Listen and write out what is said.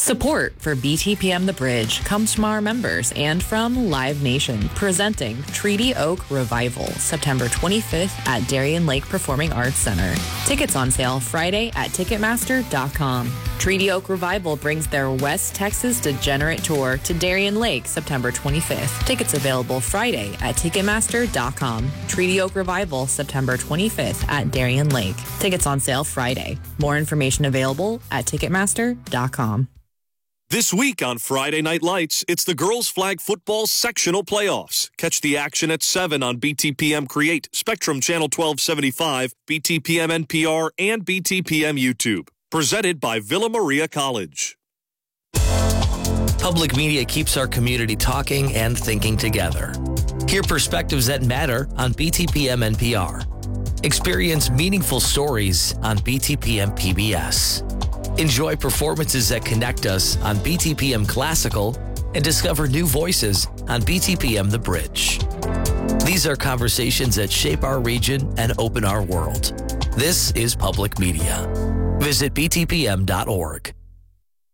Support for BTPM The Bridge comes from our members and from Live Nation, presenting Treaty Oak Revival, September 25th at Darien Lake Performing Arts Center. Tickets on sale Friday at Ticketmaster.com. Treaty Oak Revival brings their West Texas Degenerate Tour to Darien Lake, September 25th. Tickets available Friday at Ticketmaster.com. Treaty Oak Revival, September 25th at Darien Lake. Tickets on sale Friday. More information available at Ticketmaster.com. This week on Friday Night Lights, it's the girls' flag football sectional playoffs. Catch the action at 7 on BTPM Create, Spectrum Channel 1275, BTPM NPR, and BTPM YouTube. Presented by Villa Maria College. Public media keeps our community talking and thinking together. Hear perspectives that matter on BTPM NPR. Experience meaningful stories on BTPM PBS. Enjoy performances that connect us on BTPM Classical and discover new voices on BTPM The Bridge. These are conversations that shape our region and open our world. This is public media. Visit btpm.org.